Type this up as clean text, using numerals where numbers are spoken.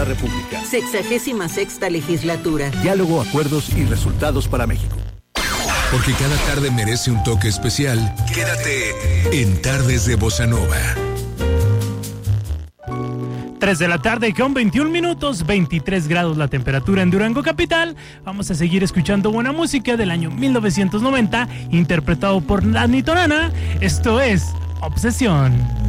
la República. 66ª legislatura. Diálogo, acuerdos y resultados para México. Porque cada tarde merece un toque especial. Quédate en Tardes de Bossa Nova. 3 de la tarde con 21 minutos, 23 grados la temperatura en Durango capital. Vamos a seguir escuchando buena música del año 1990, interpretado por Dani Torana. Esto es Obsesión.